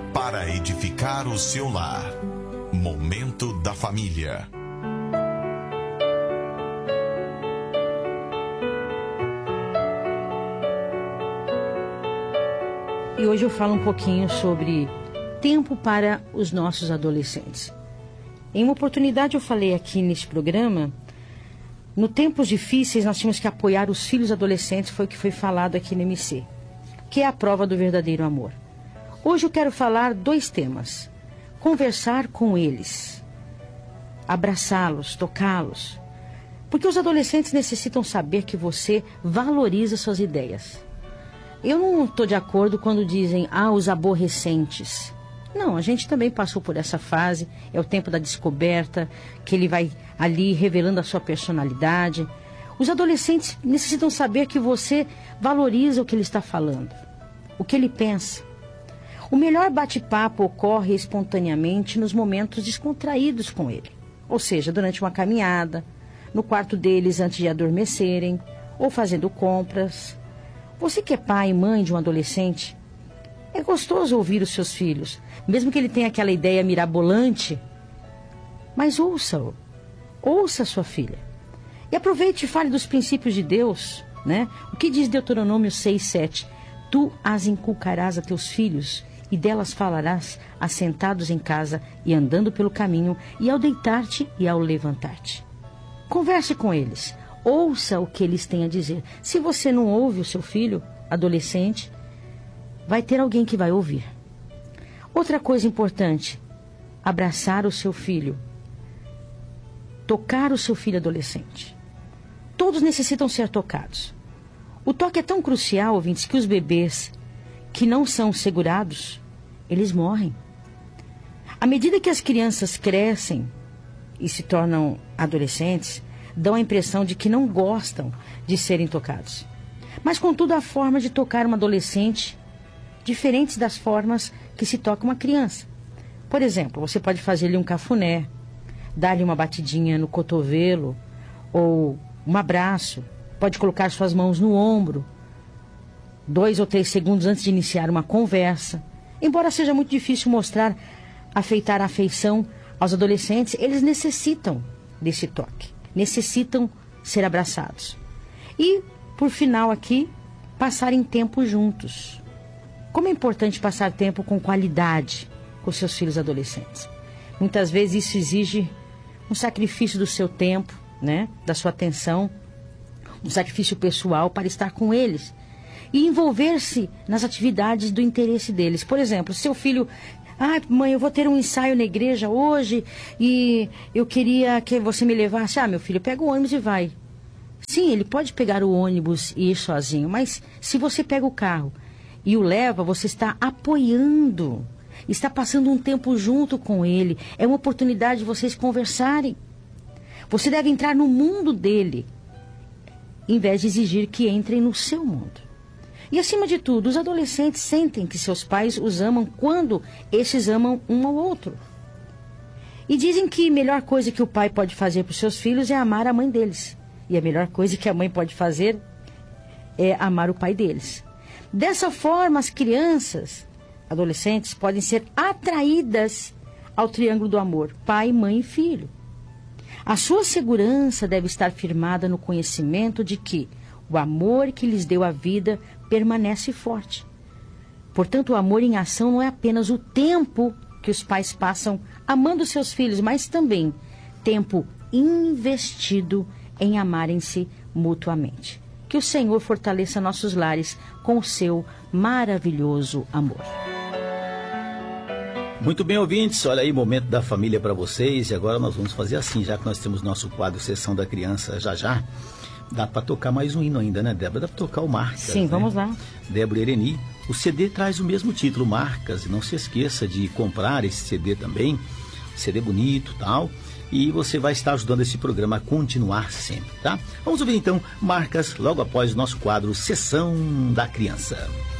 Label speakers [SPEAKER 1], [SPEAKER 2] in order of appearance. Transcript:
[SPEAKER 1] para edificar o seu lar. Momento da Família.
[SPEAKER 2] E hoje eu falo um pouquinho sobre tempo para os nossos adolescentes. Em uma oportunidade eu falei aqui nesse programa, no tempos difíceis nós tínhamos que apoiar os filhos adolescentes, foi o que foi falado aqui no MC, que é a prova do verdadeiro amor. Hoje eu quero falar 2 temas. Conversar com eles, abraçá-los, tocá-los. Porque os adolescentes necessitam saber que você valoriza suas ideias. Eu não estou de acordo quando dizem, os aborrecentes. Não, a gente também passou por essa fase, é o tempo da descoberta, que ele vai ali revelando a sua personalidade. Os adolescentes necessitam saber que você valoriza o que ele está falando, o que ele pensa. O melhor bate-papo ocorre espontaneamente nos momentos descontraídos com ele. Ou seja, durante uma caminhada, no quarto deles antes de adormecerem, ou fazendo compras. Você que é pai e mãe de um adolescente, é gostoso ouvir os seus filhos, mesmo que ele tenha aquela ideia mirabolante, mas ouça-o, ouça a sua filha. E aproveite e fale dos princípios de Deus, né? O que diz Deuteronômio 6:7? Tu as inculcarás a teus filhos, e delas falarás, assentados em casa e andando pelo caminho, e ao deitar-te e ao levantar-te. Converse com eles, ouça o que eles têm a dizer. Se você não ouve o seu filho, adolescente, vai ter alguém que vai ouvir. Outra coisa importante, abraçar o seu filho, tocar o seu filho adolescente. Todos necessitam ser tocados. O toque é tão crucial, ouvintes, que os bebês que não são segurados, eles morrem. À medida que as crianças crescem e se tornam adolescentes, dão a impressão de que não gostam de serem tocados. Mas, contudo, há formas de tocar uma adolescente diferentes das formas que se toca uma criança. Por exemplo, você pode fazer-lhe um cafuné, dar-lhe uma batidinha no cotovelo ou um abraço, pode colocar suas mãos no ombro, 2 ou 3 segundos antes de iniciar uma conversa. Embora seja muito difícil afeitar a afeição aos adolescentes, eles necessitam desse toque, necessitam ser abraçados. E, por final aqui, passarem tempo juntos. Como é importante passar tempo com qualidade com seus filhos adolescentes. Muitas vezes isso exige um sacrifício do seu tempo, né, da sua atenção, um sacrifício pessoal para estar com eles e envolver-se nas atividades do interesse deles. Por exemplo, seu filho, mãe, eu vou ter um ensaio na igreja hoje e eu queria que você me levasse. Meu filho, pega o ônibus e vai. Sim, ele pode pegar o ônibus e ir sozinho, mas se você pega o carro e o leva, você está apoiando, está passando um tempo junto com ele. É uma oportunidade de vocês conversarem. Você deve entrar no mundo dele, em vez de exigir que entrem no seu mundo. E, acima de tudo, os adolescentes sentem que seus pais os amam quando estes amam um ao outro. E dizem que a melhor coisa que o pai pode fazer para os seus filhos é amar a mãe deles. E a melhor coisa que a mãe pode fazer é amar o pai deles. Dessa forma, as crianças, adolescentes, podem ser atraídas ao triângulo do amor, pai, mãe e filho. A sua segurança deve estar firmada no conhecimento de que o amor que lhes deu a vida permanece forte. Portanto, o amor em ação não é apenas o tempo que os pais passam amando seus filhos, mas também tempo investido em amarem-se mutuamente. Que o Senhor fortaleça nossos lares com o seu maravilhoso amor.
[SPEAKER 3] Muito bem, ouvintes, olha aí, momento da família para vocês. E agora nós vamos fazer assim, já que nós temos nosso quadro Sessão da Criança já. Dá para tocar mais um hino ainda, né, Débora? Dá para tocar o Marcas.
[SPEAKER 2] Sim, né? Vamos lá.
[SPEAKER 3] Débora Ereni, o CD traz o mesmo título, Marcas. E não se esqueça de comprar esse CD também. CD bonito e tal. E você vai estar ajudando esse programa a continuar sempre, tá? Vamos ouvir então Marcas logo após o nosso quadro Sessão da Criança.